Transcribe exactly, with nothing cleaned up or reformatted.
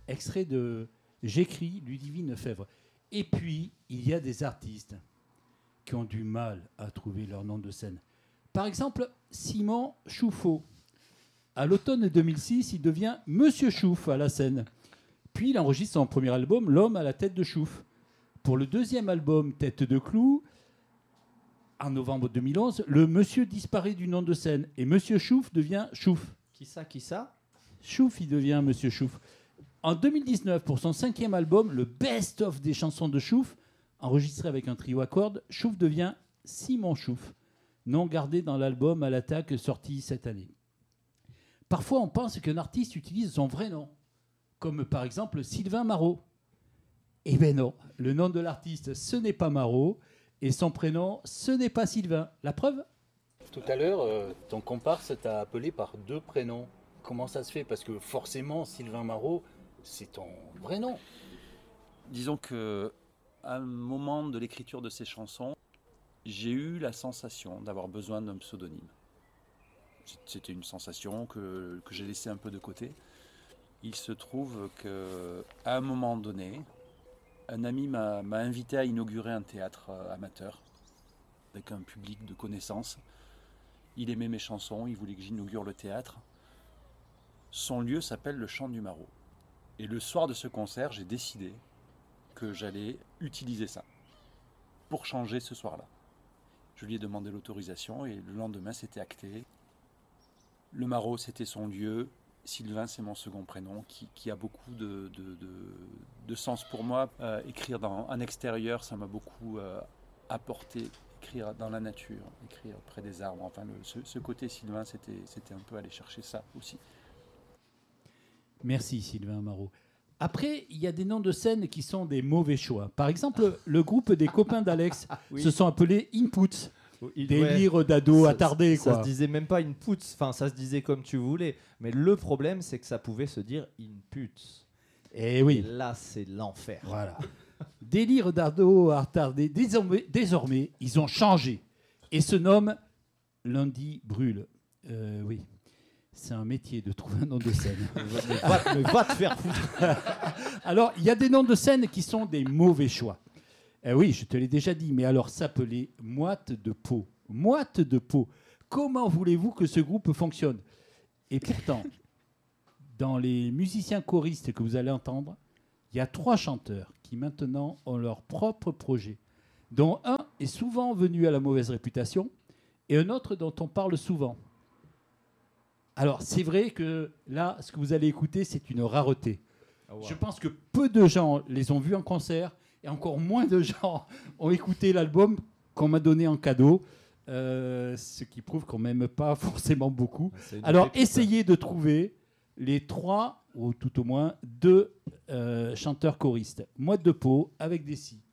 extrait de J'écris, Ludivine Lefebvre. Et puis, il y a des artistes qui ont du mal à trouver leur nom de scène. Par exemple, Simon Chouffaut. À l'automne deux mille six, il devient Monsieur Chouf à la scène. Puis il enregistre son premier album, L'homme à la tête de Chouf. Pour le deuxième album, Tête de clou, en novembre deux mille onze, le monsieur disparaît du nom de scène et Monsieur Chouf devient Chouf. Qui ça, qui ça Chouf, il devient Monsieur Chouf. En deux mille dix-neuf, pour son cinquième album, le best-of des chansons de Chouf, enregistré avec un trio à cordes, Chouf devient Simon Chouf, nom gardé dans l'album À l'attaque sorti cette année. Parfois, on pense qu'un artiste utilise son vrai nom, comme par exemple Sylvain Marot. Eh bien non, le nom de l'artiste, ce n'est pas Marot, et son prénom, ce n'est pas Sylvain. La preuve ? Tout à l'heure, euh, ton comparse t'a appelé par deux prénoms. Comment ça se fait ? Parce que forcément, Sylvain Marot, c'est ton vrai nom. Disons que à un moment de l'écriture de ces chansons, j'ai eu la sensation d'avoir besoin d'un pseudonyme. C'était une sensation que, que j'ai laissée un peu de côté. Il se trouve qu'à un moment donné, un ami m'a, m'a invité à inaugurer un théâtre amateur avec un public de connaissances. Il aimait mes chansons, il voulait que j'inaugure le théâtre. Son lieu s'appelle le Chant du Marot. Et le soir de ce concert, j'ai décidé que j'allais utiliser ça pour changer ce soir-là. Je lui ai demandé l'autorisation et le lendemain, c'était acté. Le Marot, c'était son lieu. Sylvain, c'est mon second prénom qui, qui a beaucoup de, de, de, de sens pour moi. Euh, écrire dans, en extérieur, ça m'a beaucoup euh, apporté. Écrire dans la nature, écrire près des arbres. Enfin, le, ce, ce côté Sylvain, c'était, c'était un peu aller chercher ça aussi. Merci Sylvain Marot. Après, il y a des noms de scène qui sont des mauvais choix. Par exemple, le groupe des copains d'Alex oui. se sont appelés Inputs. Il, Délire ouais, d'ado ça, attardé. Ça quoi. se disait même pas Inputs, enfin ça se disait comme tu voulais. Mais le problème, c'est que ça pouvait se dire Inputs. Et oui. Et là, c'est l'enfer. Voilà. Délire d'ado attardé. Désormais, désormais, ils ont changé et se nomment Lundi Brûle. Euh, oui. C'est un métier de trouver un nom de scène. va, mais va te faire foutre. Alors, il y a des noms de scène qui sont des mauvais choix. Eh oui, je te l'ai déjà dit, mais alors s'appeler Moite de Pau. Moite de Pau. Comment voulez-vous que ce groupe fonctionne ? Et pourtant, dans les musiciens choristes que vous allez entendre, il y a trois chanteurs qui maintenant ont leur propre projet, dont un est souvent venu à la mauvaise réputation et un autre dont on parle souvent. Alors, c'est vrai que là, ce que vous allez écouter, c'est une rareté. Oh wow. Je pense que peu de gens les ont vus en concert et encore moins de gens ont écouté l'album qu'on m'a donné en cadeau, euh, ce qui prouve qu'on m'aime pas forcément beaucoup. Alors, essayez de trouver les trois, ou tout au moins deux euh, chanteurs choristes. Moite de Pau avec des si.